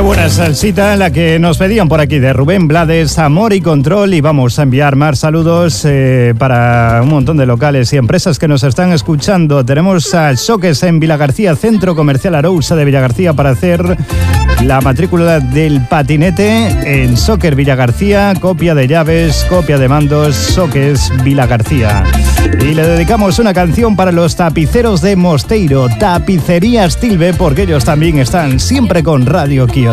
buena salsita la que nos pedían por aquí de Rubén Blades, Amor y Control, y vamos a enviar más saludos para un montón de locales y empresas que nos están escuchando. Tenemos a Soques en Vilagarcía, Centro Comercial Arousa de Villagarcía, para hacer la matrícula del patinete en Soccer Villagarcía, copia de llaves, copia de mandos, Soques Vilagarcía. Y le dedicamos una canción para los tapiceros de Mosteiro, Tapicería Stilbe, porque ellos también están siempre con Radio Kio.